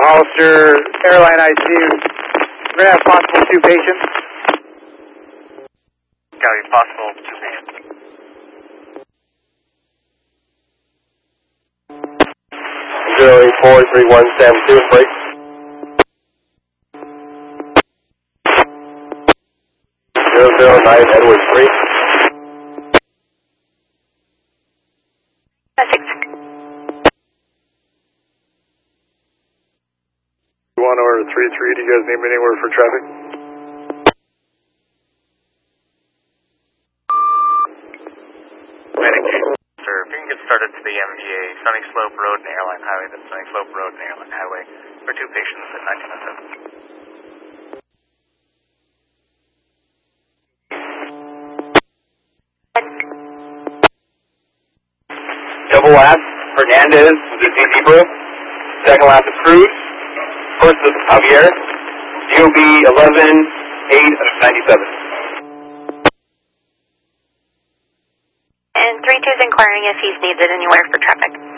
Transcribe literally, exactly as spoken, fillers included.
Hollister Airline I C U. We're going to have possible two patients. Copy, possible two patients. zero eight four three one seven two, break. zero zero nine Edward three. one or three three, do you guys need me anywhere for traffic? Sir, if you can get started to the M V A, Sunny Slope Road and Airline Highway, that's Sunny Slope Road and Airline Highway, for two patients at nineteen oh seven. Double last, Hernandez, was it Zebra? Second last is Cruz. First is Javier, G O B eleven eight ninety-seven. And three two is inquiring if he's needed anywhere for traffic.